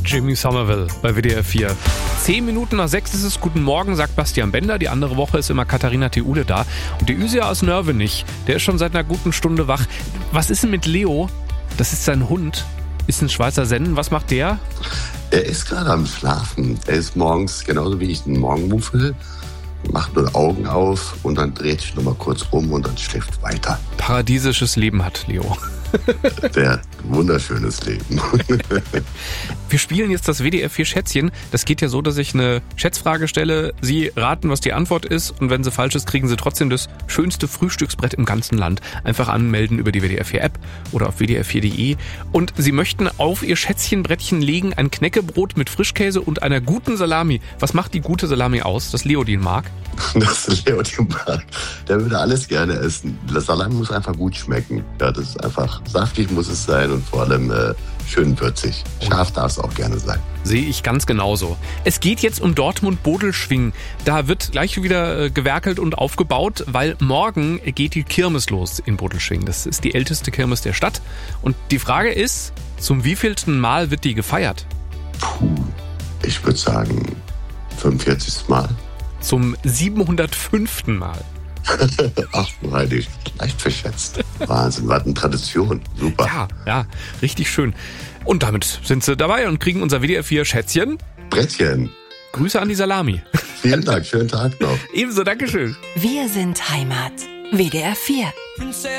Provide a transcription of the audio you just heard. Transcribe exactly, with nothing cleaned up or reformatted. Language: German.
Jimmy Somerville bei W D R vier. Zehn Minuten nach sechs ist es. Guten Morgen, sagt Bastian Bender. Die andere Woche ist immer Katharina Theule da. Und der Üsia aus Nörvenich, der ist schon seit einer guten Stunde wach. Was ist denn mit Leo? Das ist sein Hund. Ist ein Schweizer Sennen. Was macht der? Er ist gerade am Schlafen. Er ist morgens, genauso wie ich einen Morgenmuffel, macht nur Augen auf und dann dreht sich nochmal kurz um und dann schläft weiter. Paradiesisches Leben hat Leo. Der hat ein wunderschönes Leben. Wir spielen jetzt das W D R vier Schätzchen. Das geht ja so, dass ich eine Schätzfrage stelle, Sie raten, was die Antwort ist, und wenn sie falsch ist, kriegen Sie trotzdem das schönste Frühstücksbrett im ganzen Land. Einfach anmelden über die W D R vier App oder auf w d r vier punkt de. Und Sie möchten auf Ihr Schätzchenbrettchen legen ein Knäckebrot mit Frischkäse und einer guten Salami. Was macht die gute Salami aus, dass Leo den mag? Das Leo den mag. Der würde alles gerne essen. Das Salami muss einfach gut schmecken. Ja, das ist einfach saftig muss es sein und vor allem äh, schön würzig. Scharf darf es auch gerne sein. Sehe ich ganz genauso. Es geht jetzt um Dortmund-Bodelschwingh. Da wird gleich wieder äh, gewerkelt und aufgebaut, weil morgen geht die Kirmes los in Bodelschwingh. Das ist die älteste Kirmes der Stadt. Und die Frage ist, zum wievielten Mal wird die gefeiert? Puh, ich würde sagen fünfundvierzigsten Mal. Zum siebenhundertfünften Mal. Ach, freilich, leicht verschätzt. Wahnsinn, was eine Tradition. Super. Ja, ja, richtig schön. Und damit sind Sie dabei und kriegen unser W D R vier Schätzchen. Brettchen. Grüße an die Salami. Vielen Dank, schönen Tag noch. Ebenso, Dankeschön. Wir sind Heimat. W D R vier.